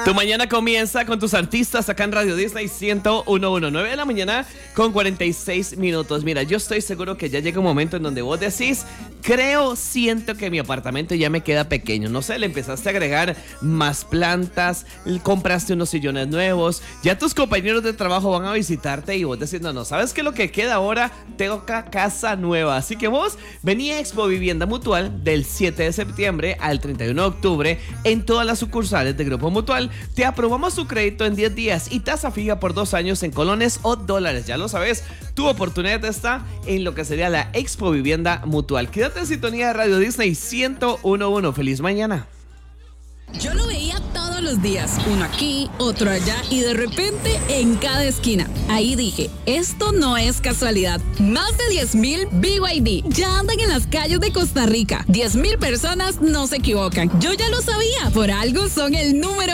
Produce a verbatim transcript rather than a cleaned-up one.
Tu mañana comienza con tus artistas acá en Radio Disney ciento uno punto uno. nueve de la mañana con cuarenta y seis minutos. Mira, yo estoy seguro que ya llega un momento en donde vos decís, creo, siento que mi apartamento ya me queda pequeño. No sé, le empezaste a agregar más plantas, compraste unos sillones nuevos, ya tus compañeros de trabajo van a visitarte y vos decís, no, no, ¿sabes qué es lo que queda ahora? Tengo acá casa nueva. Así que vos vení a Expo Vivienda Mutual del siete de septiembre al treinta y uno de octubre en todas las sucursales de Grupo Mutual. Te aprobamos tu crédito en diez días y tasa fija por dos años en colones o dólares. Ya lo sabes, tu oportunidad está en lo que sería la Expo Vivienda Mutual. Quédate en sintonía de Radio Disney ciento uno punto uno. Feliz mañana. Yo lo veía todos los días, uno aquí, otro allá y de repente en cada esquina. Ahí dije, esto no es casualidad. Más de diez mil B Y D ya andan en las calles de Costa Rica. diez mil personas no se equivocan. Yo ya lo sabía, por algo son el número